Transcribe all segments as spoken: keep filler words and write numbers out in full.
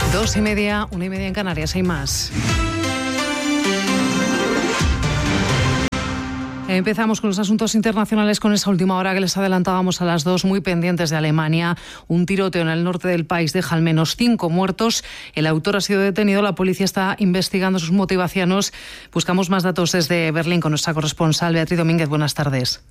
Dos y media, una y media en Canarias, hay más. Empezamos con los asuntos internacionales con esa última hora que les adelantábamos a las dos, muy pendientes de Alemania. Un tiroteo en el norte del país deja al menos cinco muertos. El autor ha sido detenido, la policía está investigando sus motivaciones. Buscamos más datos desde Berlín con nuestra corresponsal Beatriz Domínguez. Buenas tardes.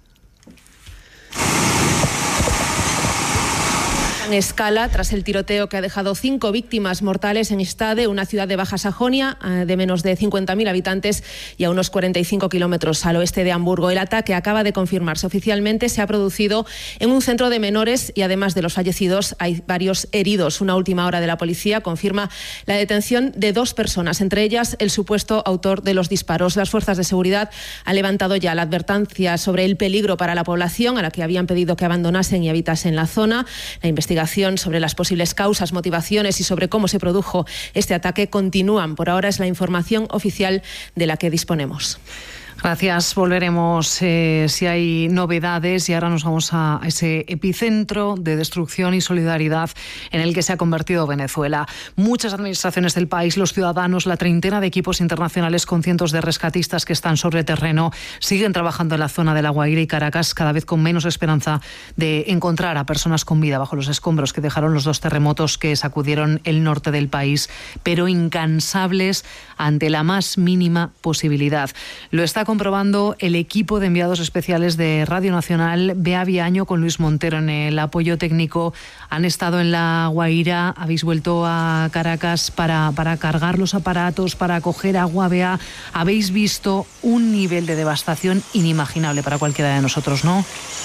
En escala, tras el tiroteo que ha dejado cinco víctimas mortales en Stade, una ciudad de Baja Sajonia de menos de cincuenta mil habitantes y a unos cuarenta y cinco kilómetros al oeste de Hamburgo. El ataque acaba de confirmarse oficialmente, se ha producido en un centro de menores y además de los fallecidos hay varios heridos. Una última hora de la policía confirma la detención de dos personas, entre ellas el supuesto autor de los disparos. Las fuerzas de seguridad han levantado ya la advertencia sobre el peligro para la población, a la que habían pedido que abandonasen y habitasen la zona. La investigación sobre las posibles causas, motivaciones y sobre cómo se produjo este ataque continúan. Por ahora es la información oficial de la que disponemos. Gracias, volveremos eh, si hay novedades y ahora nos vamos a ese epicentro de destrucción y solidaridad en el que se ha convertido Venezuela. Muchas administraciones del país, los ciudadanos, la treintena de equipos internacionales con cientos de rescatistas que están sobre terreno siguen trabajando en la zona de La Guaira y Caracas, cada vez con menos esperanza de encontrar a personas con vida bajo los escombros que dejaron los dos terremotos que sacudieron el norte del país, pero incansables ante la más mínima posibilidad. Lo está comprobando el equipo de enviados especiales de Radio Nacional, Bea Viaño con Luis Montero en el apoyo técnico. Han estado en La Guaira, habéis vuelto a Caracas para, para cargar los aparatos, para coger agua. Bea, habéis visto un nivel de devastación inimaginable para cualquiera de nosotros, ¿no?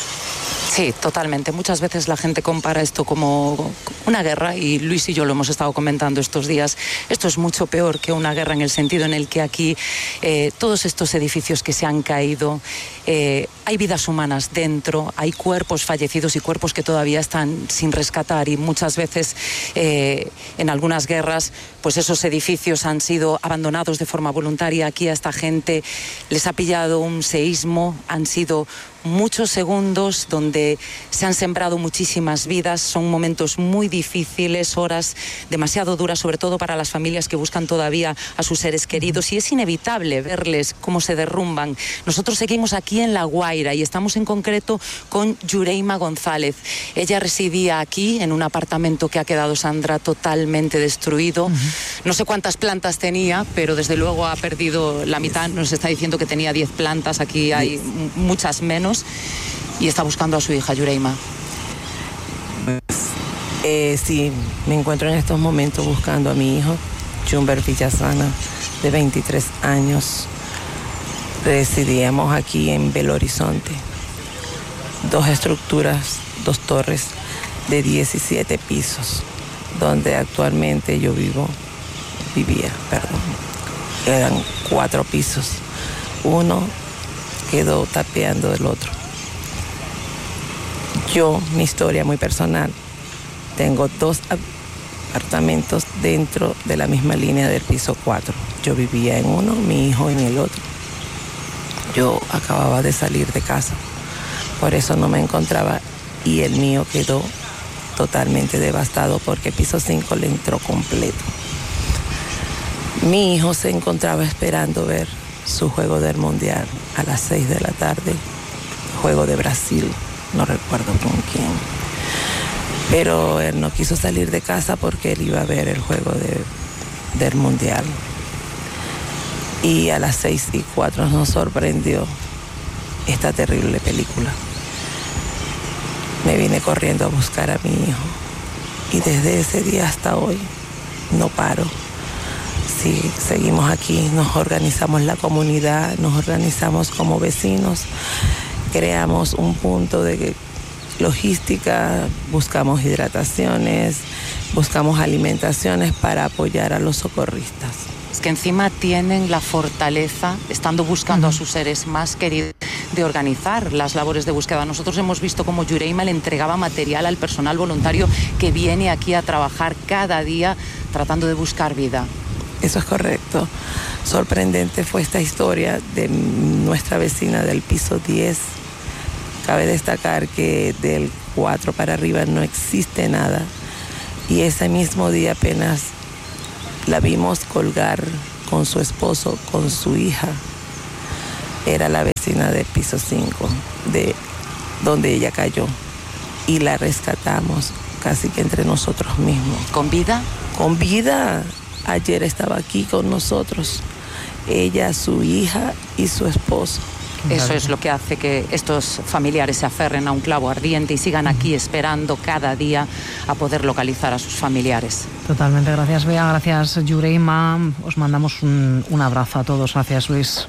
Sí, totalmente. Muchas veces la gente compara esto como una guerra y Luis y yo lo hemos estado comentando estos días. Esto es mucho peor que una guerra en el sentido en el que aquí eh, todos estos edificios que se han caído, eh, hay vidas humanas dentro, hay cuerpos fallecidos y cuerpos que todavía están sin rescatar y muchas veces eh, en algunas guerras pues esos edificios han sido abandonados de forma voluntaria. Aquí a esta gente les ha pillado un seísmo, han sido muchos segundos donde se han sembrado muchísimas vidas. Son momentos muy difíciles, horas demasiado duras, sobre todo para las familias que buscan todavía a sus seres queridos, y es inevitable verles cómo se derrumban. Nosotros seguimos aquí en La Guaira y estamos en concreto con Yureima González. Ella residía aquí en un apartamento que ha quedado, Sandra, totalmente destruido. Uh-huh. No sé cuántas plantas tenía, pero desde luego ha perdido la mitad. Nos está diciendo que tenía diez plantas, aquí hay muchas menos. Y está buscando a su hija, Yureima. Pues, eh, sí, me encuentro en estos momentos buscando a mi hijo, Jumber Villasana, de veintitrés años. Residíamos aquí en Belo Horizonte. Dos estructuras, dos torres de diecisiete pisos, donde actualmente yo vivo, vivía, perdón. Eran cuatro pisos. Uno quedó tapeando el otro. Yo, mi historia muy personal, tengo dos apartamentos dentro de la misma línea del piso cuatro. Yo vivía en uno, mi hijo en el otro. Yo acababa de salir de casa, por eso no me encontraba, y el mío quedó totalmente devastado porque piso cinco le entró completo. Mi hijo se encontraba esperando ver su juego del Mundial a las seis de la tarde, juego de Brasil, no recuerdo con quién, pero él no quiso salir de casa porque él iba a ver el juego de, del Mundial. Y a las seis y cuatro nos sorprendió esta terrible película. Me vine corriendo a buscar a mi hijo y desde ese día hasta hoy no paro. Sí, seguimos aquí, nos organizamos la comunidad, nos organizamos como vecinos, creamos un punto de logística, buscamos hidrataciones, buscamos alimentaciones para apoyar a los socorristas. Es que encima tienen la fortaleza, estando buscando uh-huh. a sus seres más queridos, de organizar las labores de búsqueda. Nosotros hemos visto cómo Yureima le entregaba material al personal voluntario que viene aquí a trabajar cada día tratando de buscar vida. Eso es correcto. Sorprendente fue esta historia de nuestra vecina del piso diez. Cabe destacar que del cuatro para arriba no existe nada. Y ese mismo día apenas la vimos colgar con su esposo, con su hija. Era la vecina de piso cinco, de donde ella cayó. Y la rescatamos casi que entre nosotros mismos. ¿Con vida? Con vida. Ayer estaba aquí con nosotros. Ella, su hija y su esposo. Eso es lo que hace que estos familiares se aferren a un clavo ardiente y sigan aquí esperando cada día a poder localizar a sus familiares. Totalmente, gracias Bea, gracias Yureima, os mandamos un, un abrazo a todos, gracias Luis.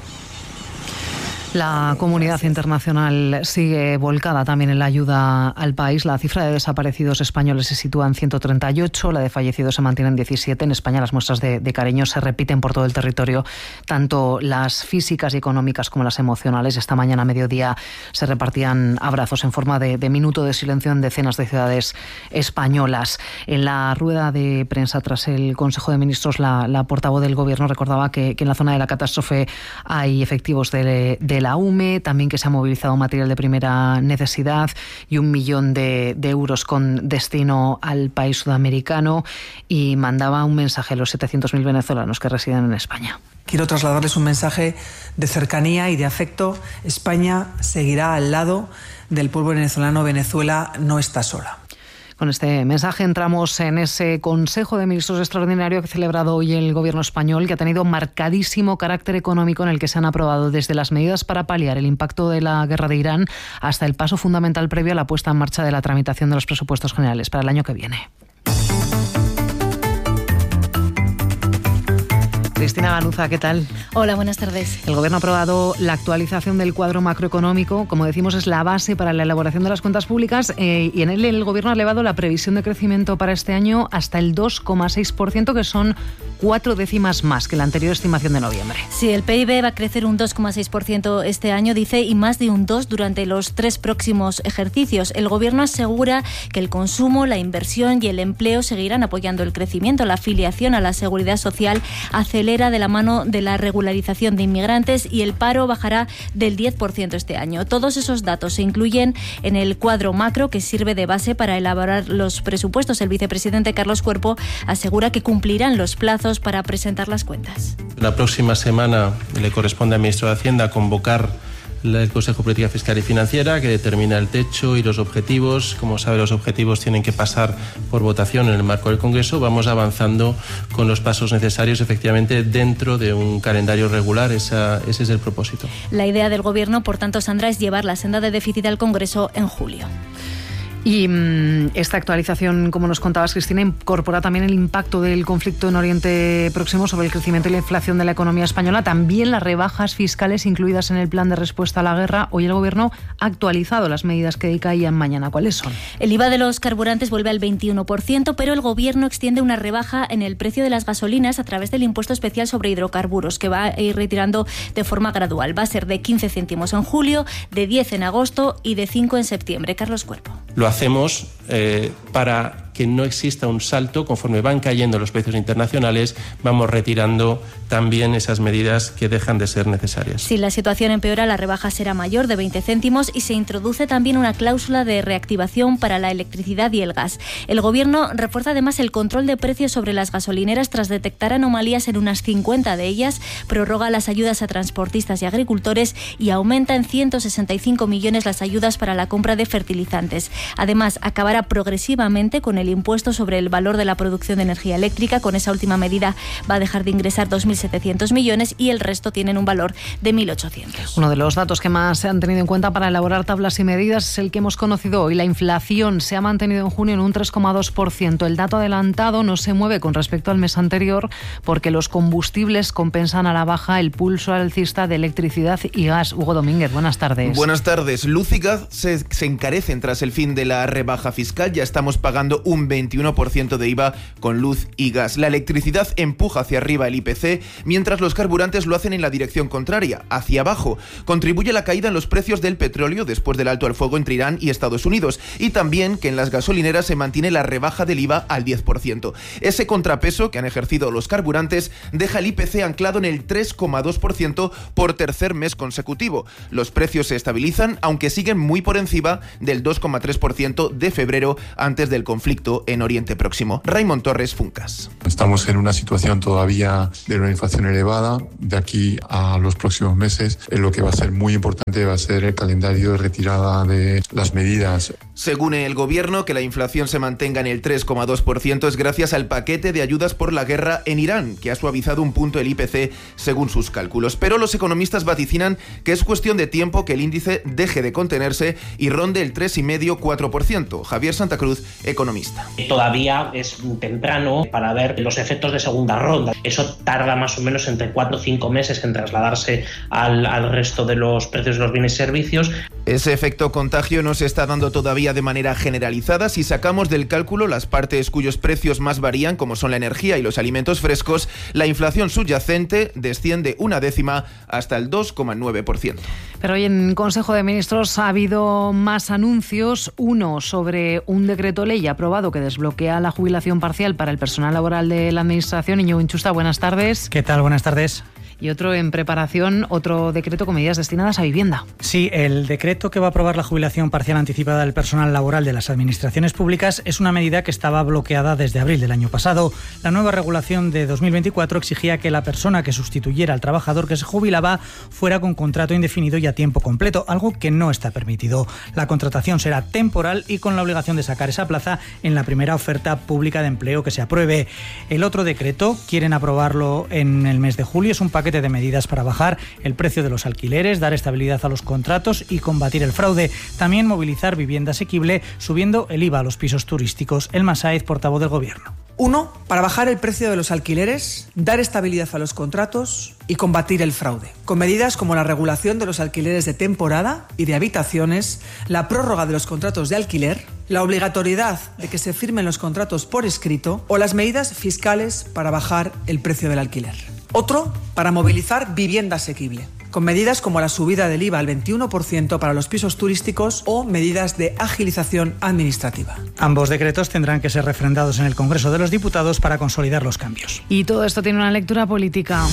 La comunidad internacional sigue volcada también en la ayuda al país. La cifra de desaparecidos españoles se sitúa en ciento treinta y ocho, la de fallecidos se mantiene en diecisiete. En España las muestras de, de cariño se repiten por todo el territorio, tanto las físicas y económicas como las emocionales. Esta mañana a mediodía se repartían abrazos en forma de, de minuto de silencio en decenas de ciudades españolas. En la rueda de prensa tras el Consejo de Ministros, la, la portavoz del Gobierno recordaba que, que en la zona de la catástrofe hay efectivos de, de la U M E, también que se ha movilizado material de primera necesidad y un millón de, de euros con destino al país sudamericano, y mandaba un mensaje a los setecientos mil venezolanos que residen en España. Quiero trasladarles un mensaje de cercanía y de afecto. España seguirá al lado del pueblo venezolano. Venezuela no está sola. Con este mensaje entramos en ese Consejo de Ministros extraordinario que ha celebrado hoy el Gobierno español, que ha tenido marcadísimo carácter económico, en el que se han aprobado desde las medidas para paliar el impacto de la guerra de Irán hasta el paso fundamental previo a la puesta en marcha de la tramitación de los presupuestos generales para el año que viene. Cristina Ganuza, ¿qué tal? Hola, buenas tardes. El Gobierno ha aprobado la actualización del cuadro macroeconómico. Como decimos, es la base para la elaboración de las cuentas públicas, eh, y en él el Gobierno ha elevado la previsión de crecimiento para este año hasta el dos coma seis por ciento, que son cuatro décimas más que la anterior estimación de noviembre. Sí, el P I B va a crecer un dos coma seis por ciento este año, dice, y más de un dos por ciento durante los tres próximos ejercicios. El Gobierno asegura que el consumo, la inversión y el empleo seguirán apoyando el crecimiento. La afiliación a la Seguridad Social acelera de la mano de la regularización de inmigrantes y el paro bajará del diez por ciento este año. Todos esos datos se incluyen en el cuadro macro que sirve de base para elaborar los presupuestos. El vicepresidente Carlos Cuerpo asegura que cumplirán los plazos para presentar las cuentas. La próxima semana le corresponde al ministro de Hacienda convocar el Consejo de Política Fiscal y Financiera, que determina el techo y los objetivos. Como sabe, los objetivos tienen que pasar por votación en el marco del Congreso. Vamos avanzando con los pasos necesarios, efectivamente, dentro de un calendario regular. Esa, ese es el propósito. La idea del Gobierno, por tanto, Sandra, es llevar la senda de déficit al Congreso en julio. Y mmm, esta actualización, como nos contabas, Cristina, incorpora también el impacto del conflicto en Oriente Próximo sobre el crecimiento y la inflación de la economía española, también las rebajas fiscales incluidas en el plan de respuesta a la guerra. Hoy el Gobierno ha actualizado las medidas que decaían mañana. ¿Cuáles son? El I V A de los carburantes vuelve al veintiuno por ciento, pero el Gobierno extiende una rebaja en el precio de las gasolinas a través del impuesto especial sobre hidrocarburos, que va a ir retirando de forma gradual. Va a ser de quince céntimos en julio, de diez en agosto y de cinco en septiembre. Carlos Cuerpo. Lo hacemos eh, para que no exista un salto. Conforme van cayendo los precios internacionales, vamos retirando también esas medidas que dejan de ser necesarias. Si la situación empeora, la rebaja será mayor, de veinte céntimos, y se introduce también una cláusula de reactivación para la electricidad y el gas. El Gobierno refuerza además el control de precios sobre las gasolineras tras detectar anomalías en unas cincuenta de ellas, prorroga las ayudas a transportistas y agricultores y aumenta en ciento sesenta y cinco millones las ayudas para la compra de fertilizantes. Además, acabará progresivamente con el impuesto sobre el valor de la producción de energía eléctrica. Con esa última medida va a dejar de ingresar dos mil setecientos millones y el resto tienen un valor de mil ochocientos. Uno de los datos que más se han tenido en cuenta para elaborar tablas y medidas es el que hemos conocido hoy. La inflación se ha mantenido en junio en un tres coma dos por ciento. El dato adelantado no se mueve con respecto al mes anterior porque los combustibles compensan a la baja el pulso alcista de electricidad y gas. Hugo Domínguez, buenas tardes. Buenas tardes. Luz y gas se, se encarecen tras el fin de la rebaja fiscal. Ya estamos pagando un veintiuno por ciento de I V A con luz y gas. La electricidad empuja hacia arriba el I P C, mientras los carburantes lo hacen en la dirección contraria, hacia abajo. Contribuye la caída en los precios del petróleo después del alto al fuego entre Irán y Estados Unidos, y también que en las gasolineras se mantiene la rebaja del I V A al diez por ciento. Ese contrapeso que han ejercido los carburantes deja el I P C anclado en el tres coma dos por ciento por tercer mes consecutivo. Los precios se estabilizan, aunque siguen muy por encima del dos coma tres por ciento de febrero, antes del conflicto conflicto en Oriente Próximo. Raymond Torres, Funcas. Estamos en una situación todavía de una inflación elevada. De aquí a los próximos meses, lo que va a ser muy importante va a ser el calendario de retirada de las medidas. Según el gobierno, que la inflación se mantenga en el tres coma dos por ciento es gracias al paquete de ayudas por la guerra en Irán, que ha suavizado un punto el I P C según sus cálculos. Pero los economistas vaticinan que es cuestión de tiempo que el índice deje de contenerse y ronde el tres coma cinco a cuatro por ciento. Javier Santa Cruz, economista. Todavía es temprano para ver los efectos de segunda ronda. Eso tarda más o menos entre cuatro o cinco meses en trasladarse al, al resto de los precios de los bienes y servicios. Ese efecto contagio no se está dando todavía de manera generalizada. Si sacamos del cálculo las partes cuyos precios más varían, como son la energía y los alimentos frescos, la inflación subyacente desciende una décima hasta el dos coma nueve por ciento. Pero hoy en Consejo de Ministros ha habido más anuncios. Uno sobre un decreto ley aprobado que desbloquea la jubilación parcial para el personal laboral de la Administración. Iñigo Inchusta, buenas tardes. ¿Qué tal? Buenas tardes. Y otro en preparación, otro decreto con medidas destinadas a vivienda. Sí, el decreto que va a aprobar la jubilación parcial anticipada del personal laboral de las administraciones públicas es una medida que estaba bloqueada desde abril del año pasado. La nueva regulación de dos mil veinticuatro exigía que la persona que sustituyera al trabajador que se jubilaba fuera con contrato indefinido y a tiempo completo, algo que no está permitido. La contratación será temporal y con la obligación de sacar esa plaza en la primera oferta pública de empleo que se apruebe. El otro decreto quieren aprobarlo en el mes de julio. Es un paquete de medidas para bajar el precio de los alquileres, dar estabilidad a los contratos y combatir el fraude. También movilizar vivienda asequible, subiendo el I V A a los pisos turísticos. Elma Sáez, portavoz del Gobierno. Uno, para bajar el precio de los alquileres, dar estabilidad a los contratos y combatir el fraude. Con medidas como la regulación de los alquileres de temporada y de habitaciones, la prórroga de los contratos de alquiler, la obligatoriedad de que se firmen los contratos por escrito o las medidas fiscales para bajar el precio del alquiler. Otro, para movilizar vivienda asequible, con medidas como la subida del I V A al veintiuno por ciento para los pisos turísticos o medidas de agilización administrativa. Ambos decretos tendrán que ser refrendados en el Congreso de los Diputados para consolidar los cambios. Y todo esto tiene una lectura política.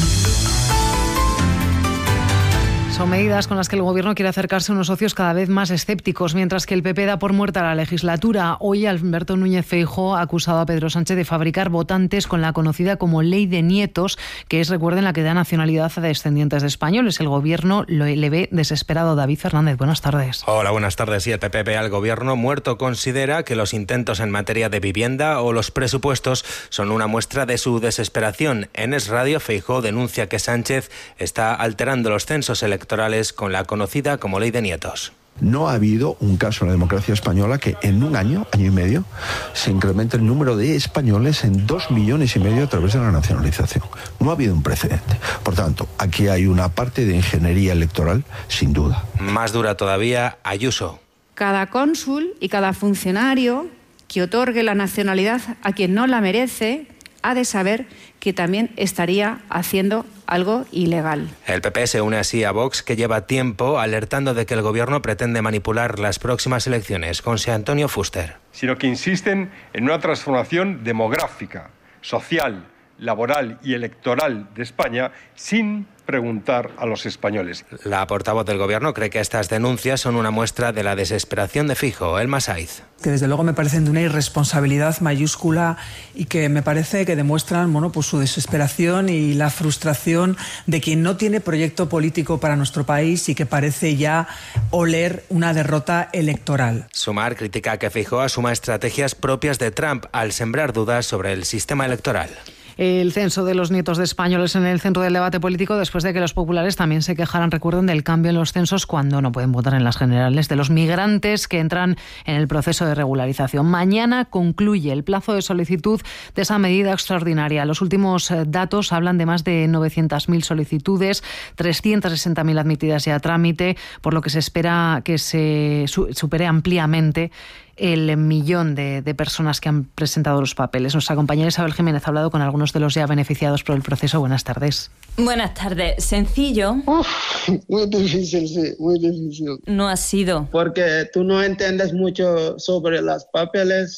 Son medidas con las que el Gobierno quiere acercarse a unos socios cada vez más escépticos, mientras que el P P da por muerta la legislatura. Hoy Alberto Núñez Feijóo ha acusado a Pedro Sánchez de fabricar votantes con la conocida como Ley de Nietos, que es, recuerden, la que da nacionalidad a descendientes de españoles. El Gobierno lo, le ve desesperado. David Fernández, buenas tardes. Hola, buenas tardes. Y el P P ve al Gobierno muerto. Considera que los intentos en materia de vivienda o los presupuestos son una muestra de su desesperación. En Es Radio, Feijóo denuncia que Sánchez está alterando los censos electorales con la conocida como Ley de Nietos. No ha habido un caso en la democracia española que en un año, año y medio, se incremente el número de españoles en dos millones y medio a través de la nacionalización. No ha habido un precedente. Por tanto, aquí hay una parte de ingeniería electoral, sin duda. Más dura todavía, Ayuso. Cada cónsul y cada funcionario que otorgue la nacionalidad a quien no la merece ha de saber que también estaría haciendo algo ilegal. El P P se une así a Vox, que lleva tiempo alertando de que el Gobierno pretende manipular las próximas elecciones. José Antonio Fuster. Sino que insisten en una transformación demográfica, social, laboral y electoral de España sin preguntar a los españoles. La portavoz del Gobierno cree que estas denuncias son una muestra de la desesperación de Feijóo. Elma Sáez. Que desde luego me parecen de una irresponsabilidad mayúscula y que me parece que demuestran, bueno, pues su desesperación y la frustración de quien no tiene proyecto político para nuestro país y que parece ya oler una derrota electoral. Sumar critica que Feijóo asuma estrategias propias de Trump al sembrar dudas sobre el sistema electoral. El censo de los nietos de españoles en el centro del debate político después de que los populares también se quejaran, recuerden, del cambio en los censos cuando no pueden votar en las generales, de los migrantes que entran en el proceso de regularización. Mañana concluye el plazo de solicitud de esa medida extraordinaria. Los últimos datos hablan de más de novecientas mil solicitudes, trescientas sesenta mil admitidas ya a trámite, por lo que se espera que se supere ampliamente el millón de, de personas que han presentado los papeles. Nuestra compañera Isabel Jiménez ha hablado con algunos de los ya beneficiados por el proceso. Buenas tardes. Buenas tardes. Sencillo. Uf, muy difícil, sí, muy difícil. No ha sido. Porque tú no entiendes mucho sobre los papeles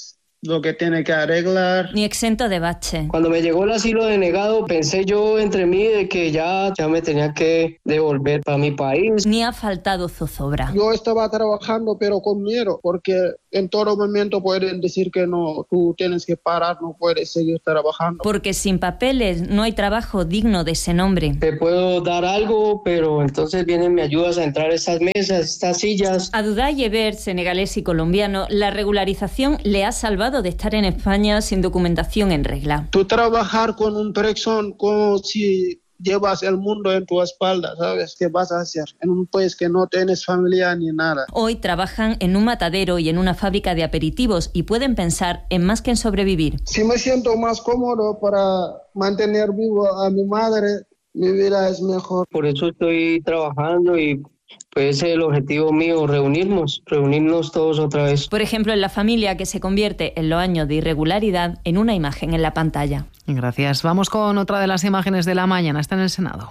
lo que tiene que arreglar. Ni exento de bache. Cuando me llegó el asilo denegado, pensé yo entre mí de que ya, ya me tenía que devolver para mi país. Ni ha faltado zozobra. Yo estaba trabajando pero con miedo, porque en todo momento pueden decir que no, tú tienes que parar, no puedes seguir trabajando. Porque sin papeles no hay trabajo digno de ese nombre. Te puedo dar algo, pero entonces vienen, me ayudas a entrar a estas mesas, estas sillas. A Duday Yeber, senegalés y colombiano, la regularización le ha salvado de estar en España sin documentación en regla. Tú trabajar con un persona como si llevas el mundo en tu espalda, ¿sabes? ¿Qué vas a hacer en un país que no tienes familia ni nada? Hoy trabajan en un matadero y en una fábrica de aperitivos y pueden pensar en más que en sobrevivir. Si me siento más cómodo para mantener vivo a mi madre, mi vida es mejor. Por eso estoy trabajando y pues ese es el objetivo mío, reunirnos, reunirnos todos otra vez. Por ejemplo, en la familia que se convierte en los años de irregularidad en una imagen en la pantalla. Gracias. Vamos con otra de las imágenes de la mañana. Está en el Senado.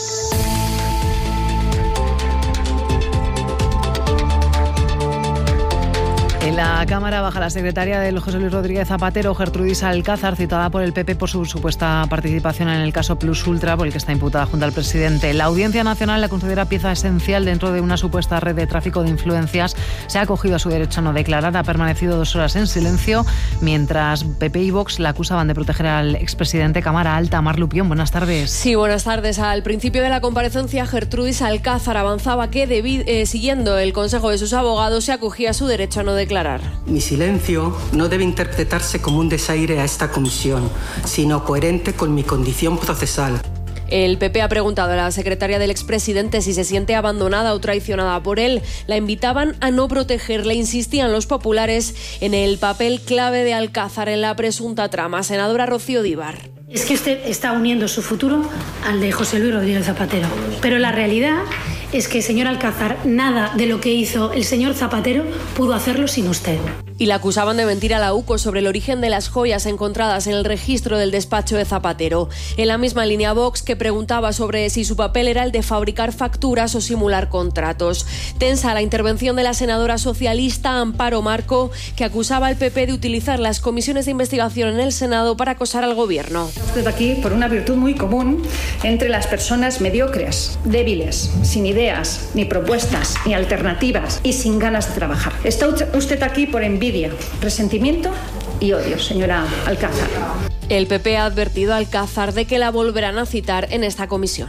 En la Cámara baja la secretaria del José Luis Rodríguez Zapatero, Gertrudis Alcázar, citada por el P P por su supuesta participación en el caso Plus Ultra, por el que está imputada junto al presidente. La Audiencia Nacional la considera pieza esencial dentro de una supuesta red de tráfico de influencias. Se ha acogido a su derecho a no declarar, ha permanecido dos horas en silencio, mientras P P y Vox la acusaban de proteger al expresidente. Cámara Alta, Mar Lupión, buenas tardes. Sí, buenas tardes. Al principio de la comparecencia, Gertrudis Alcázar avanzaba que, debi- eh, siguiendo el consejo de sus abogados, se acogía a su derecho a no declarar. Mi silencio no debe interpretarse como un desaire a esta comisión, sino coherente con mi condición procesal. El P P ha preguntado a la secretaria del expresidente si se siente abandonada o traicionada por él. La invitaban a no protegerle, insistían los populares en el papel clave de Alcázar en la presunta trama. Senadora Rocío Díbar. Es que usted está uniendo su futuro al de José Luis Rodríguez Zapatero. Pero la realidad es que, señor Alcázar, nada de lo que hizo el señor Zapatero pudo hacerlo sin usted. Y la acusaban de mentir a la U C O sobre el origen de las joyas encontradas en el registro del despacho de Zapatero. En la misma línea Vox, que preguntaba sobre si su papel era el de fabricar facturas o simular contratos. Tensa la intervención de la senadora socialista Amparo Marco, que acusaba al P P de utilizar las comisiones de investigación en el Senado para acosar al gobierno. Usted aquí por una virtud muy común entre las personas mediocres, débiles, sin ideas, ni propuestas, ni alternativas y sin ganas de trabajar. Está usted aquí por envidia, resentimiento y odio, señora Alcázar. El P P ha advertido a Alcázar de que la volverán a citar en esta comisión.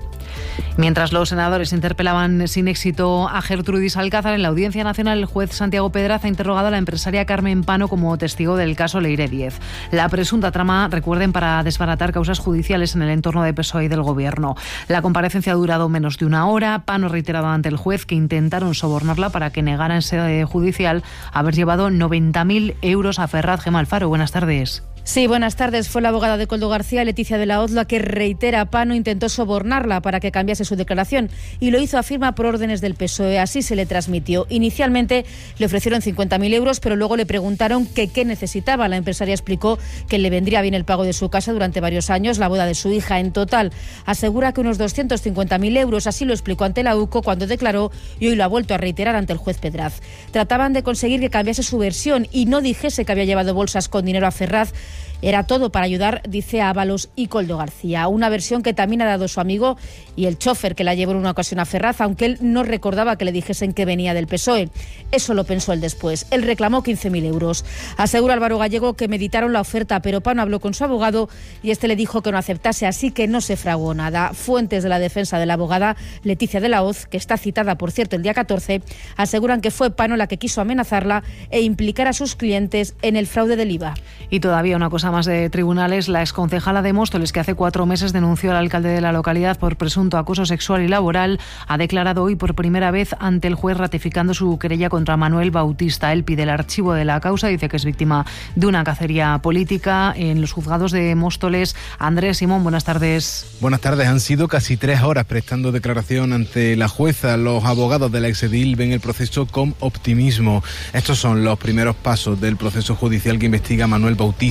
Mientras los senadores interpelaban sin éxito a Gertrudis Alcázar, en la Audiencia Nacional el juez Santiago Pedraza ha interrogado a la empresaria Carmen Pano como testigo del caso Leire diez. La presunta trama, recuerden, para desbaratar causas judiciales en el entorno de P S O E y del Gobierno. La comparecencia ha durado menos de una hora. Pano ha reiterado ante el juez que intentaron sobornarla para que negara en sede judicial haber llevado noventa mil euros a Ferraz. Gemma Alfaro, buenas tardes. Sí, buenas tardes. Fue la abogada de Koldo García, Leticia de la Hoz, la que reitera Pano intentó sobornarla para que cambiase su declaración y lo hizo, afirma, por órdenes del P S O E. Así se le transmitió. Inicialmente le ofrecieron cincuenta mil euros, pero luego le preguntaron que qué necesitaba. La empresaria explicó que le vendría bien el pago de su casa durante varios años, la boda de su hija. En total, asegura que unos doscientos cincuenta mil euros. Así lo explicó ante la U C O cuando declaró y hoy lo ha vuelto a reiterar ante el juez Pedraz. Trataban de conseguir que cambiase su versión y no dijese que había llevado bolsas con dinero a Ferraz. Era todo para ayudar, dice Ábalos y Koldo García. Una versión que también ha dado su amigo y el chofer que la llevó en una ocasión a Ferraz, aunque él no recordaba que le dijesen que venía del P S O E. Eso lo pensó él después. Él reclamó quince mil euros. Asegura Álvaro Gallego que meditaron la oferta, pero Pano habló con su abogado y este le dijo que no aceptase, así que no se fraguó nada. Fuentes de la defensa de la abogada Leticia de la Hoz, que está citada, por cierto, el día catorce, aseguran que fue Pano la que quiso amenazarla e implicar a sus clientes en el fraude del I V A. Y todavía una cosa más de tribunales. La exconcejala de Móstoles, que hace cuatro meses denunció al alcalde de la localidad por presunto acoso sexual y laboral, ha declarado hoy por primera vez ante el juez ratificando su querella contra Manuel Bautista. Él pide el archivo de la causa, dice que es víctima de una cacería política. En los juzgados de Móstoles, Andrés Simón, buenas tardes. Buenas tardes. Han sido casi tres horas prestando declaración ante la jueza. Los abogados de la exedil ven el proceso con optimismo. Estos son los primeros pasos del proceso judicial que investiga Manuel Bautista, alcalde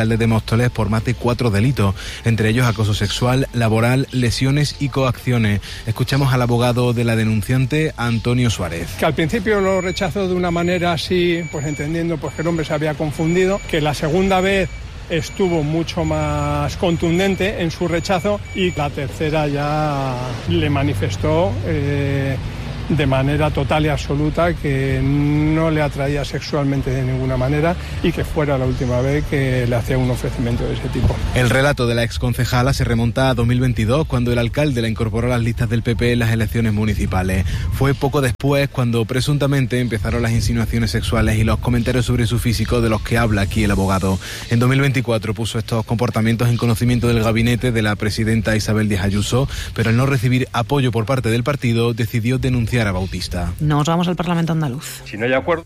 alcalde de Móstoles por más de cuatro delitos, entre ellos acoso sexual, laboral, lesiones y coacciones. Escuchamos al abogado de la denunciante, Antonio Suárez. Que al principio lo rechazó de una manera así, pues entendiendo pues, que el hombre se había confundido, que la segunda vez estuvo mucho más contundente en su rechazo y la tercera ya le manifestó eh, de manera total y absoluta que no le atraía sexualmente de ninguna manera y que fuera la última vez que le hacía un ofrecimiento de ese tipo. El relato de la exconcejala se remonta a dos mil veintidós, cuando el alcalde la incorporó a las listas del P P en las elecciones municipales. Fue poco después cuando presuntamente empezaron las insinuaciones sexuales y los comentarios sobre su físico de los que habla aquí el abogado. En dos mil veinticuatro puso estos comportamientos en conocimiento del gabinete de la presidenta Isabel Díaz Ayuso, pero al no recibir apoyo por parte del partido decidió denunciar a Bautista. Nos vamos al Parlamento andaluz. Si no hay acuerdo.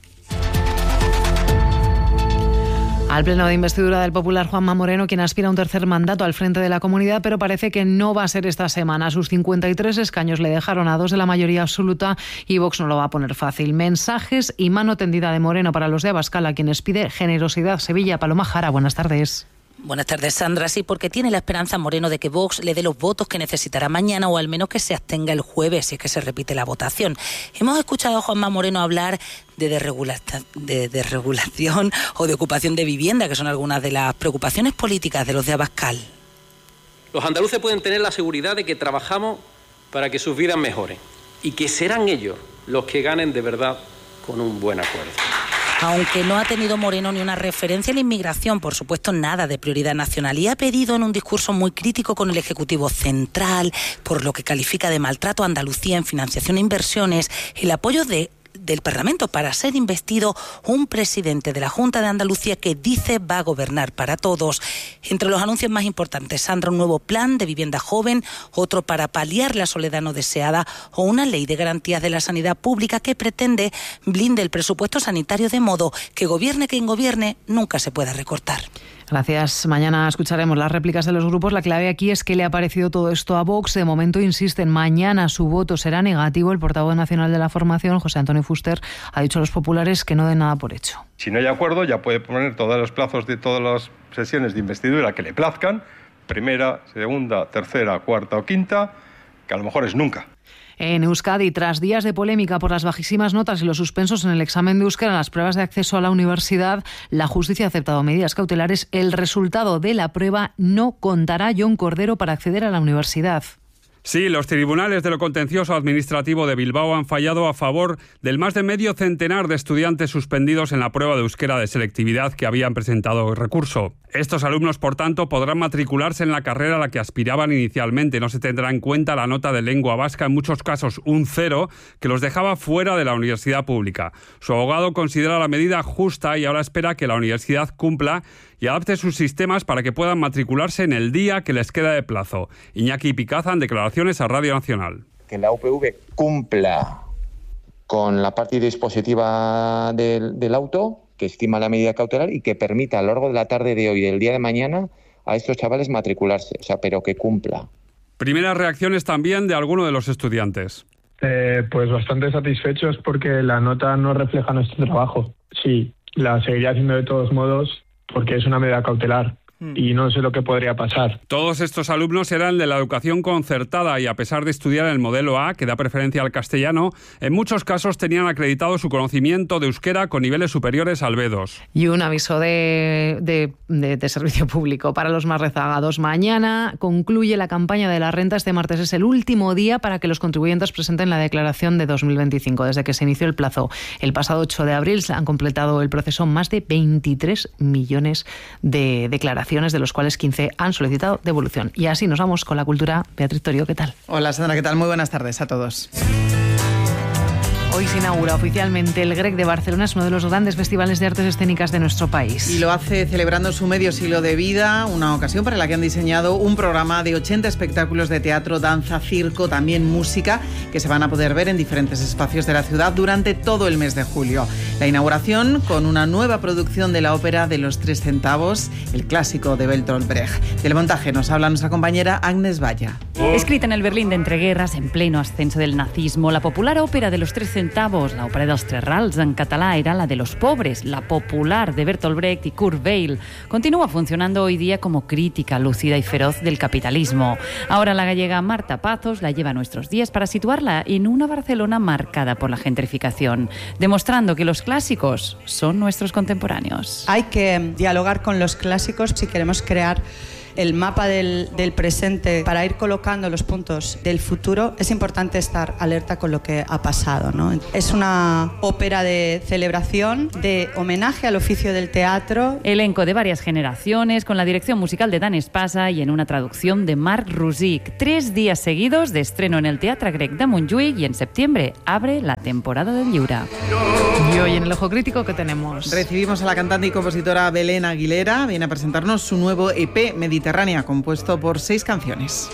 Al pleno de investidura del popular Juanma Moreno, quien aspira a un tercer mandato al frente de la comunidad, pero parece que no va a ser esta semana. Sus cincuenta y tres escaños le dejaron a dos de la mayoría absoluta y Vox no lo va a poner fácil. Mensajes y mano tendida de Moreno para los de Abascal, a quienes pide generosidad. Sevilla, Paloma Jara, buenas tardes. Buenas tardes, Sandra. Sí, porque tiene la esperanza Moreno de que Vox le dé los votos que necesitará mañana o al menos que se abstenga el jueves si es que se repite la votación. Hemos escuchado a Juanma Moreno hablar de desregulación, de desregulación o de ocupación de vivienda, que son algunas de las preocupaciones políticas de los de Abascal. Los andaluces pueden tener la seguridad de que trabajamos para que sus vidas mejoren y que serán ellos los que ganen de verdad con un buen acuerdo. Aunque no ha tenido Moreno ni una referencia a la inmigración, por supuesto nada de prioridad nacional, y ha pedido en un discurso muy crítico con el Ejecutivo Central, por lo que califica de maltrato a Andalucía en financiación e inversiones, el apoyo de del Parlamento para ser investido un presidente de la Junta de Andalucía que dice va a gobernar para todos. Entre los anuncios más importantes, Sandra, un nuevo plan de vivienda joven, otro para paliar la soledad no deseada o una ley de garantías de la sanidad pública que pretende blinde el presupuesto sanitario de modo que gobierne quien gobierne nunca se pueda recortar. Gracias. Mañana escucharemos las réplicas de los grupos. La clave aquí es que le ha parecido todo esto a Vox. De momento insisten, mañana su voto será negativo. El portavoz nacional de la formación, José Antonio Fuster, ha dicho a los populares que no den nada por hecho. Si no hay acuerdo, ya puede poner todos los plazos de todas las sesiones de investidura que le plazcan, primera, segunda, tercera, cuarta o quinta, que a lo mejor es nunca. En Euskadi, tras días de polémica por las bajísimas notas y los suspensos en el examen de euskera en las pruebas de acceso a la universidad, la justicia ha aceptado medidas cautelares. El resultado de la prueba no contará Jon Cordero para acceder a la universidad. Sí, los tribunales de lo contencioso administrativo de Bilbao han fallado a favor del más de medio centenar de estudiantes suspendidos en la prueba de euskera de selectividad que habían presentado recurso. Estos alumnos, por tanto, podrán matricularse en la carrera a la que aspiraban inicialmente. No se tendrá en cuenta la nota de lengua vasca, en muchos casos un cero, que los dejaba fuera de la universidad pública. Su abogado considera la medida justa y ahora espera que la universidad cumpla y adapte sus sistemas para que puedan matricularse en el día que les queda de plazo. Iñaki Picaza, en declaraciones a Radio Nacional. Que la U P V cumpla con la parte dispositiva del, del auto, que estima la medida cautelar y que permita a lo largo de la tarde de hoy y del día de mañana a estos chavales matricularse, o sea, pero que cumpla. Primeras reacciones también de alguno de los estudiantes. Eh, pues bastante satisfechos porque la nota no refleja nuestro trabajo. Sí, la seguiría haciendo de todos modos porque es una medida cautelar. Y no sé lo que podría pasar. Todos estos alumnos eran de la educación concertada y a pesar de estudiar el modelo A, que da preferencia al castellano, en muchos casos tenían acreditado su conocimiento de euskera con niveles superiores al B dos. Y un aviso de, de, de, de servicio público para los más rezagados. Mañana concluye la campaña de la renta. Este martes es el último día para que los contribuyentes presenten la declaración de dos mil veinticinco. Desde que se inició el plazo el pasado ocho de abril, se han completado el proceso más de veintitrés millones de declaraciones, de los cuales quince han solicitado devolución. Y así nos vamos con la cultura. Beatriz Torio, ¿qué tal? Hola Sandra, ¿qué tal? Muy buenas tardes a todos. Hoy se inaugura oficialmente el Grec de Barcelona, es uno de los grandes festivales de artes escénicas de nuestro país. Y lo hace celebrando su medio siglo de vida, una ocasión para la que han diseñado un programa de ochenta espectáculos de teatro, danza, circo, también música, que se van a poder ver en diferentes espacios de la ciudad durante todo el mes de julio. La inauguración con una nueva producción de la ópera de los tres centavos, el clásico de Bertolt Brecht. Del montaje nos habla nuestra compañera Agnes Valla. Escrita en el Berlín de entreguerras, en pleno ascenso del nazismo, la popular ópera de los tres centavos, la ópera dels tres rals en català, era la de los pobres. La popular de Bertolt Brecht y Kurt Weill continúa funcionando hoy día como crítica lúcida y feroz del capitalismo. Ahora la gallega Marta Pazos la lleva a nuestros días para situarla en una Barcelona marcada por la gentrificación, demostrando que los clásicos son nuestros contemporáneos. Hay que dialogar con los clásicos si queremos crear el mapa del, del presente para ir colocando los puntos del futuro. Es importante estar alerta con lo que ha pasado, ¿no? Es una ópera de celebración, de homenaje al oficio del teatro. Elenco de varias generaciones, con la dirección musical de Dan Espasa y en una traducción de Marc Rosic. Tres días seguidos de estreno en el Teatre Grec de Montjuïc y en septiembre abre la temporada del Lliure. Y hoy en el Ojo Crítico, ¿qué tenemos? Recibimos a la cantante y compositora Belén Aguilera. Viene a presentarnos su nuevo E P Mediterránea, compuesto por seis canciones.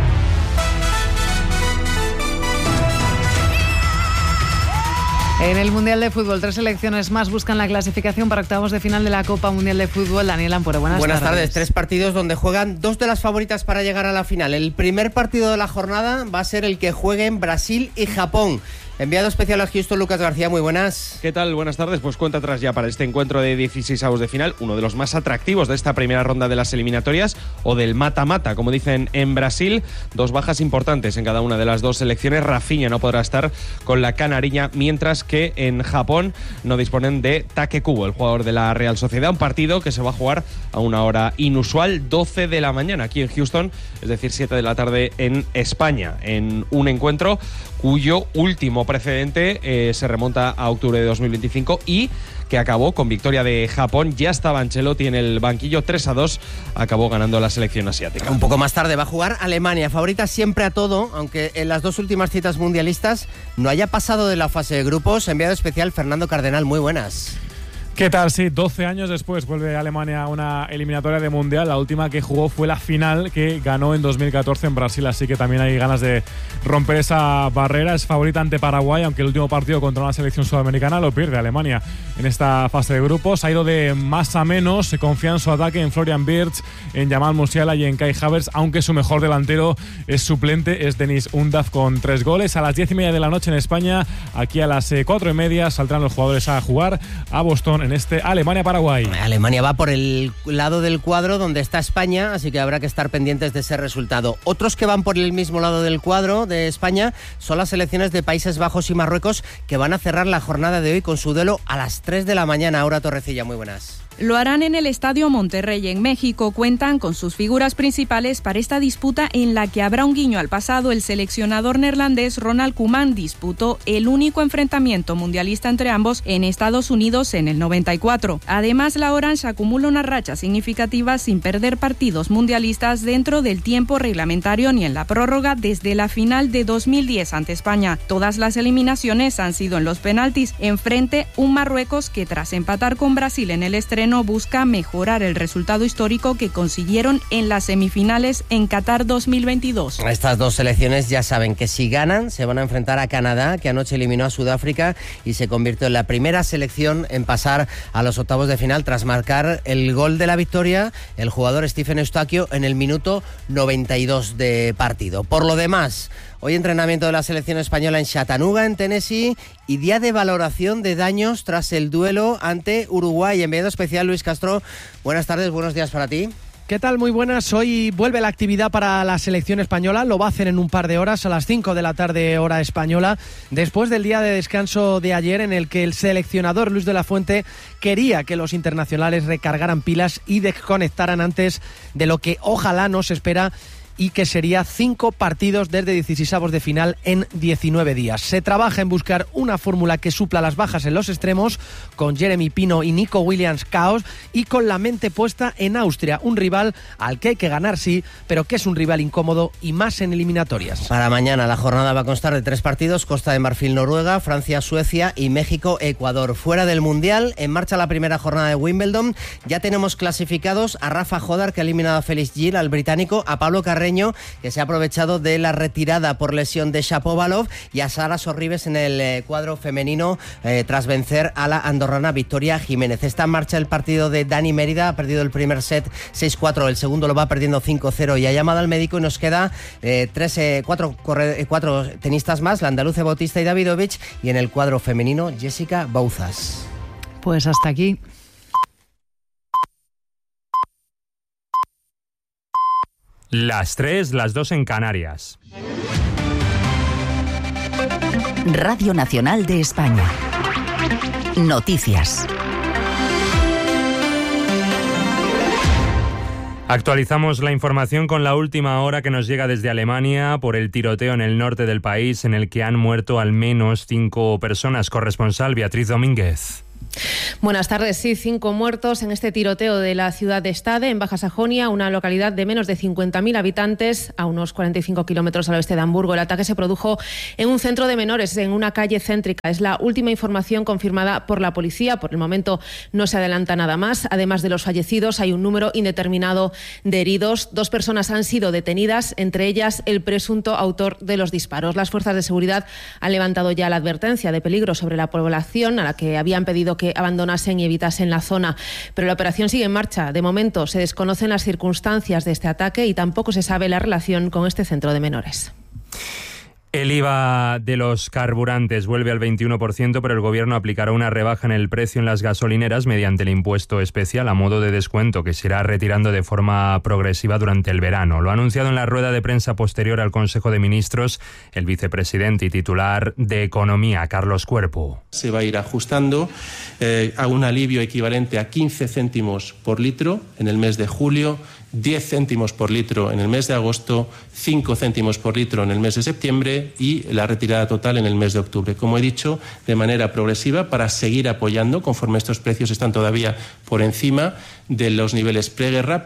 En el Mundial de Fútbol, tres selecciones más buscan la clasificación para octavos de final de la Copa Mundial de Fútbol. Daniel Ampure, buenas, buenas tardes. tardes. Tres partidos donde juegan dos de las favoritas para llegar a la final. El primer partido de la jornada va a ser el que jueguen Brasil y Japón. Enviado especial a Houston, Lucas García, muy buenas. ¿Qué tal? Buenas tardes. Pues cuenta atrás ya para este encuentro de dieciseisavos de final, uno de los más atractivos de esta primera ronda de las eliminatorias, o del mata-mata, como dicen en Brasil. Dos bajas importantes en cada una de las dos selecciones. Rafinha no podrá estar con la canariña, mientras que en Japón no disponen de Take Kubo, el jugador de la Real Sociedad. Un partido que se va a jugar a una hora inusual, doce de la mañana aquí en Houston, es decir, siete de la tarde en España, en un encuentro cuyo último precedente eh, se remonta a octubre de dos mil veinticinco y que acabó con victoria de Japón. Ya estaba Ancelotti en el banquillo, tres a dos acabó ganando la selección asiática. Un poco más tarde va a jugar Alemania, favorita siempre a todo, aunque en las dos últimas citas mundialistas no haya pasado de la fase de grupos. Enviado especial Fernando Cardenal, muy buenas. ¿Qué tal? Sí, doce años después vuelve Alemania a una eliminatoria de Mundial. La última que jugó fue la final que ganó en dos mil catorce en Brasil, así que también hay ganas de romper esa barrera. Es favorita ante Paraguay, aunque el último partido contra una selección sudamericana lo pierde Alemania en esta fase de grupos. Ha ido de más a menos, se confía en su ataque, en Florian Wirtz, en Jamal Musiala y en Kai Havertz, aunque su mejor delantero es suplente, es Denis Undav con tres goles. A las diez y media de la noche en España, aquí a las cuatro y media saldrán los jugadores a jugar a Boston en este Alemania-Paraguay. Alemania va por el lado del cuadro donde está España, así que habrá que estar pendientes de ese resultado. Otros que van por el mismo lado del cuadro de España son las selecciones de Países Bajos y Marruecos, que van a cerrar la jornada de hoy con su duelo a las tres de la mañana. Aura Torrecilla, muy buenas. Lo harán en el Estadio Monterrey en México. Cuentan con sus figuras principales para esta disputa, en la que habrá un guiño al pasado. El seleccionador neerlandés Ronald Koeman disputó el único enfrentamiento mundialista entre ambos en Estados Unidos en el noventa y cuatro. Además, la Orange acumula una racha significativa sin perder partidos mundialistas dentro del tiempo reglamentario ni en la prórroga desde la final de dos mil diez ante España. Todas las eliminaciones han sido en los penaltis. Enfrente, un Marruecos que, tras empatar con Brasil en el estreno, busca mejorar el resultado histórico que consiguieron en las semifinales en Qatar dos mil veintidós. Estas dos selecciones ya saben que si ganan se van a enfrentar a Canadá, que anoche eliminó a Sudáfrica y se convirtió en la primera selección en pasar a los octavos de final tras marcar el gol de la victoria el jugador Stephen Eustaquio en el minuto noventa y dos de partido. Por lo demás, hoy entrenamiento de la selección española en Chattanooga, en Tennessee, y día de valoración de daños tras el duelo ante Uruguay. Enviado especial Luis Castro, buenas tardes, buenos días para ti. ¿Qué tal? Muy buenas. Hoy vuelve la actividad para la selección española. Lo va a hacer en un par de horas, a las cinco de la tarde hora española, después del día de descanso de ayer, en el que el seleccionador Luis de la Fuente quería que los internacionales recargaran pilas y desconectaran antes de lo que ojalá nos espera, y que sería cinco partidos desde dieciseisavos de final en diecinueve días. Se trabaja en buscar una fórmula que supla las bajas en los extremos, con Jeremy Pino y Nico Williams caos, y con la mente puesta en Austria, un rival al que hay que ganar sí, pero que es un rival incómodo y más en eliminatorias. Para mañana la jornada va a constar de tres partidos: Costa de Marfil, Noruega, Francia, Suecia y México, Ecuador. Fuera del Mundial, en marcha la primera jornada de Wimbledon. Ya tenemos clasificados a Rafa Jodar, que ha eliminado a Félix Gil, al británico, a Pablo Carreño brasileño, que se ha aprovechado de la retirada por lesión de Shapovalov, y a Sara Sorribes en el eh, cuadro femenino eh, tras vencer a la andorrana Victoria Jiménez. Está en marcha el partido de Dani Mérida, ha perdido el primer set seis cuatro, el segundo lo va perdiendo cinco cero y ha llamado al médico, y nos queda eh, tres, eh, cuatro, corre, cuatro tenistas más, la andaluce Bautista y Davidovich, y en el cuadro femenino Jessica Bouzas. Pues hasta aquí. Las tres, las dos en Canarias. Radio Nacional de España. Noticias. Actualizamos la información con la última hora que nos llega desde Alemania por el tiroteo en el norte del país, en el que han muerto al menos cinco personas. Corresponsal Beatriz Domínguez. Buenas tardes. Sí, cinco muertos en este tiroteo de la ciudad de Stade, en Baja Sajonia, una localidad de menos de cincuenta mil habitantes, a unos cuarenta y cinco kilómetros al oeste de Hamburgo. El ataque se produjo en un centro de menores, en una calle céntrica. Es la última información confirmada por la policía. Por el momento no se adelanta nada más. Además de los fallecidos, hay un número indeterminado de heridos. Dos personas han sido detenidas, entre ellas el presunto autor de los disparos. Las fuerzas de seguridad han levantado ya la advertencia de peligro sobre la población, a la que habían pedido que abandonasen y evitasen la zona. Pero la operación sigue en marcha. De momento se desconocen las circunstancias de este ataque y tampoco se sabe la relación con este centro de menores. El I V A de los carburantes vuelve al veintiuno por ciento, pero el Gobierno aplicará una rebaja en el precio en las gasolineras mediante el impuesto especial a modo de descuento, que se irá retirando de forma progresiva durante el verano. Lo ha anunciado en la rueda de prensa posterior al Consejo de Ministros el vicepresidente y titular de Economía, Carlos Cuerpo. Se va a ir ajustando eh, a un alivio equivalente a quince céntimos por litro en el mes de julio, diez céntimos por litro en el mes de agosto, cinco céntimos por litro en el mes de septiembre y la retirada total en el mes de octubre. Como he dicho, de manera progresiva para seguir apoyando conforme estos precios están todavía por encima de los niveles preguerra.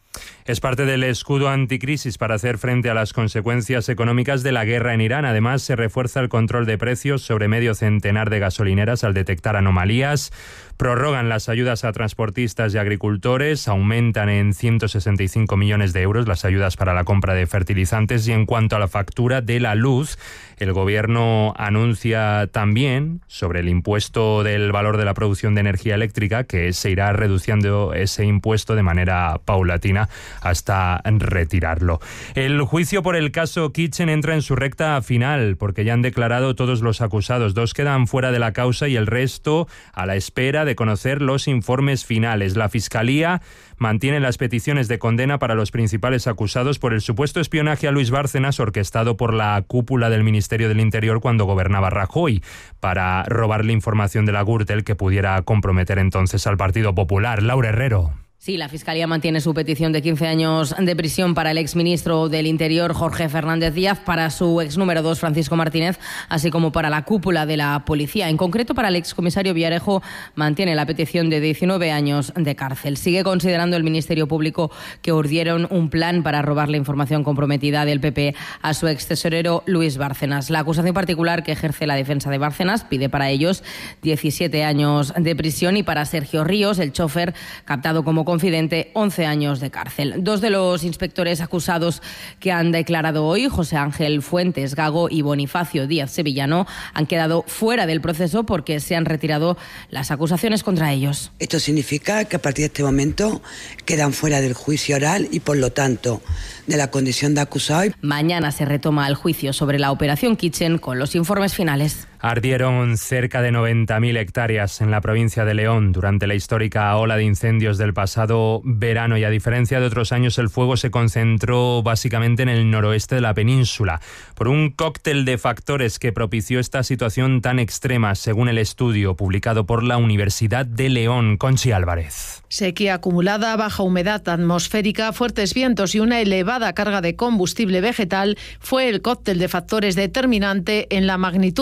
Es parte del escudo anticrisis para hacer frente a las consecuencias económicas de la guerra en Irán. Además, se refuerza el control de precios sobre medio centenar de gasolineras al detectar anomalías. Prorrogan las ayudas a transportistas y agricultores, aumentan en ciento sesenta y cinco millones de euros las ayudas para la compra de fertilizantes, y en cuanto a la factura de la luz, el Gobierno anuncia también sobre el impuesto del valor de la producción de energía eléctrica, que se irá reduciendo ese impuesto de manera paulatina hasta retirarlo. El juicio por el caso Kitchen entra en su recta final, porque ya han declarado todos los acusados. Dos quedan fuera de la causa y el resto a la espera de conocer los informes finales. La Fiscalía mantiene las peticiones de condena para los principales acusados por el supuesto espionaje a Luis Bárcenas, orquestado por la cúpula del Ministerio del Interior cuando gobernaba Rajoy, para robarle información de la Gürtel que pudiera comprometer entonces al Partido Popular. Laura Herrero. Sí, la Fiscalía mantiene su petición de quince años de prisión para el exministro del Interior, Jorge Fernández Díaz, para su ex número dos, Francisco Martínez, así como para la cúpula de la policía. En concreto, para el excomisario Villarejo, mantiene la petición de diecinueve años de cárcel. Sigue considerando el Ministerio Público que urdieron un plan para robar la información comprometida del P P a su ex tesorero Luis Bárcenas. La acusación particular que ejerce la defensa de Bárcenas pide para ellos diecisiete años de prisión, y para Sergio Ríos, el chofer captado como confidente, once años de cárcel. Dos de los inspectores acusados que han declarado hoy, José Ángel Fuentes Gago y Bonifacio Díaz Sevillano, han quedado fuera del proceso porque se han retirado las acusaciones contra ellos. Esto significa que a partir de este momento quedan fuera del juicio oral y, por lo tanto, de la condición de acusado. Mañana se retoma el juicio sobre la operación Kitchen con los informes finales. Ardieron cerca de noventa mil hectáreas en la provincia de León durante la histórica ola de incendios del pasado verano, y a diferencia de otros años el fuego se concentró básicamente en el noroeste de la península por un cóctel de factores que propició esta situación tan extrema, según el estudio publicado por la Universidad de León. Conchi Álvarez. Sequía acumulada, baja humedad atmosférica, fuertes vientos y una elevada carga de combustible vegetal fue el cóctel de factores determinante en la magnitud de los incendios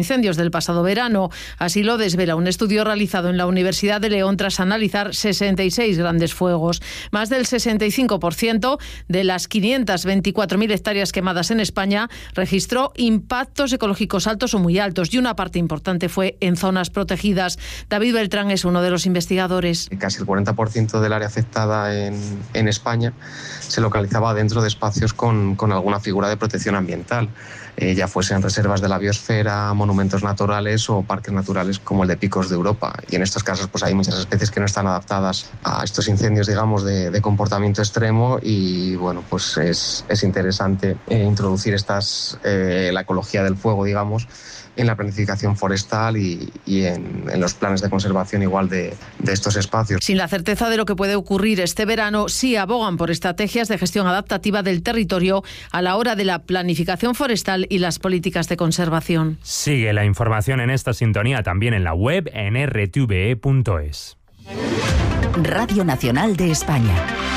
incendios del pasado verano. Así lo desvela un estudio realizado en la Universidad de León tras analizar sesenta y seis grandes fuegos. Más del sesenta y cinco por ciento de las quinientas veinticuatro mil hectáreas quemadas en España registró impactos ecológicos altos o muy altos, y una parte importante fue en zonas protegidas. David Beltrán es uno de los investigadores. Casi el cuarenta por ciento del área afectada en, en España se localizaba dentro de espacios con, con alguna figura de protección ambiental, eh, ya fuesen reservas de la biosfera, monumentos naturales o parques naturales como el de Picos de Europa. Y en estos casos pues hay muchas especies que no están adaptadas a estos incendios, digamos, de, de comportamiento extremo, y bueno, pues es, es interesante eh, introducir estas, eh, la ecología del fuego, digamos, en la planificación forestal y, y en, en los planes de conservación igual de, de estos espacios. Sin la certeza de lo que puede ocurrir este verano, sí abogan por estrategias de gestión adaptativa del territorio a la hora de la planificación forestal y las políticas de conservación. Sigue la información en esta sintonía también en la web en erre te ve e punto es. Radio Nacional de España.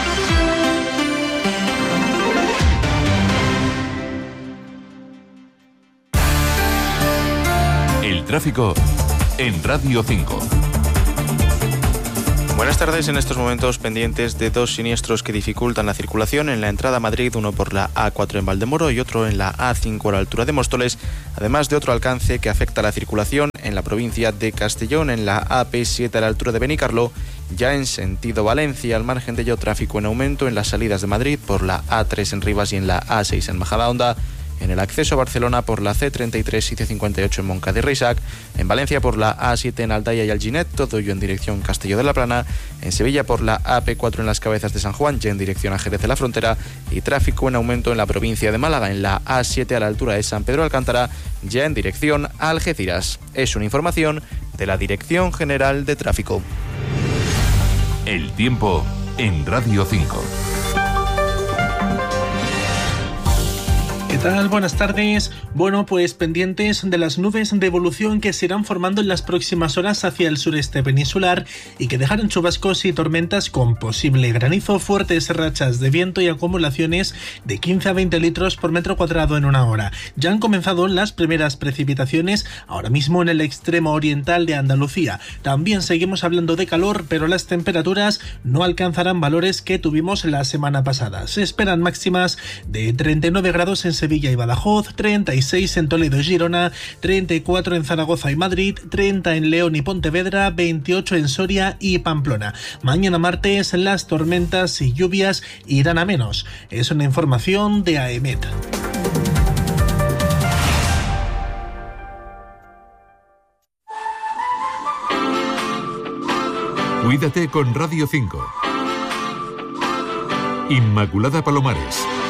El tráfico en Radio cinco. Buenas tardes. En estos momentos pendientes de dos siniestros que dificultan la circulación en la entrada a Madrid, uno por la A cuatro en Valdemoro y otro en la A cinco a la altura de Móstoles, además de otro alcance que afecta la circulación en la provincia de Castellón, en la A P siete a la altura de Benicarló, ya en sentido Valencia. Al margen de ello, tráfico en aumento en las salidas de Madrid por la A tres en Rivas y en la A seis en Majadahonda, en el acceso a Barcelona por la C treinta y tres y C cincuenta y ocho en Moncada y Reixac, en Valencia por la A siete en Aldaya y Alginet, todo ello en dirección Castelló de la Plana, en Sevilla por la A P cuatro en las Cabezas de San Juan, ya en dirección a Jerez de la Frontera, y tráfico en aumento en la provincia de Málaga, en la A siete a la altura de San Pedro Alcántara, ya en dirección a Algeciras. Es una información de la Dirección General de Tráfico. El tiempo en Radio cinco. ¿Qué tal? Buenas tardes. Bueno, pues pendientes de las nubes de evolución que se irán formando en las próximas horas hacia el sureste peninsular y que dejarán chubascos y tormentas con posible granizo, fuertes rachas de viento y acumulaciones de quince a veinte litros por metro cuadrado en una hora. Ya han comenzado las primeras precipitaciones ahora mismo en el extremo oriental de Andalucía. También seguimos hablando de calor, pero las temperaturas no alcanzarán valores que tuvimos la semana pasada. Se esperan máximas de treinta y nueve grados en Sevilla y Badajoz, treinta y seis en Toledo y Girona, treinta y cuatro en Zaragoza y Madrid, treinta en León y Pontevedra, veintiocho en Soria y Pamplona. Mañana martes las tormentas y lluvias irán a menos. Es una información de AEMET. Cuídate con Radio cinco. Inmaculada Palomares.